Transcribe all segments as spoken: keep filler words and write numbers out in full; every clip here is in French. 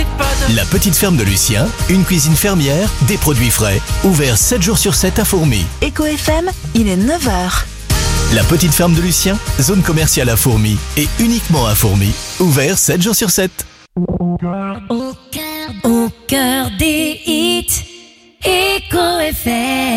La petite ferme de Lucien, une cuisine fermière, des produits frais. Ouvert sept jours sur sept à Fourmies. Éco F M, il est neuf heures. La petite ferme de Lucien, zone commerciale à Fourmies. Et uniquement à Fourmies. Ouvert sept jours sur sept. Au cœur, au cœur des hits, Éco F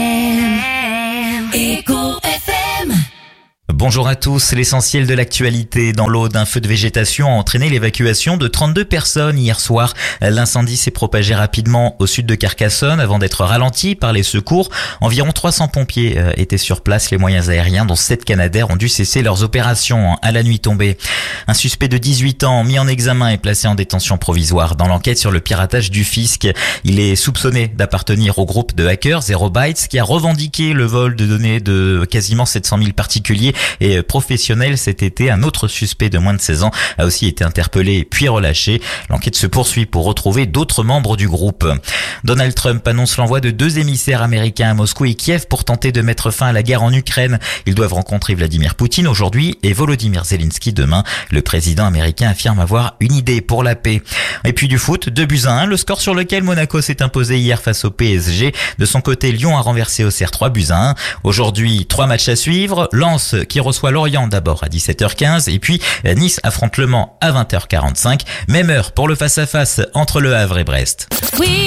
M. Éco F M. Bonjour à tous, l'essentiel de l'actualité. Dans l'Aude, un feu de végétation a entraîné l'évacuation de trente-deux personnes hier soir. L'incendie s'est propagé rapidement au sud de Carcassonne avant d'être ralenti par les secours. Environ trois cents pompiers étaient sur place. Les moyens aériens, dont sept Canadair, ont dû cesser leurs opérations à la nuit tombée. Un suspect de dix-huit ans mis en examen est placé en détention provisoire dans l'enquête sur le piratage du fisc. Il est soupçonné d'appartenir au groupe de hackers Zero Bytes qui a revendiqué le vol de données de quasiment sept cent mille particuliers et professionnel cet été. Un autre suspect de moins de seize ans a aussi été interpellé puis relâché. L'enquête se poursuit pour retrouver d'autres membres du groupe. Donald Trump annonce l'envoi de deux émissaires américains à Moscou et Kiev pour tenter de mettre fin à la guerre en Ukraine. Ils doivent rencontrer Vladimir Poutine aujourd'hui et Volodymyr Zelensky demain. Le président américain affirme avoir une idée pour la paix. Et puis du foot, deux buts à un, le score sur lequel Monaco s'est imposé hier face au P S G. De son côté, Lyon a renversé Auxerre trois buts à un. Aujourd'hui, trois matchs à suivre. Lens qui reçoit Lorient d'abord à dix-sept heures quinze et puis Nice affronte Le Mans à vingt heures quarante-cinq. Même heure pour le face-à-face entre Le Havre et Brest. Oui.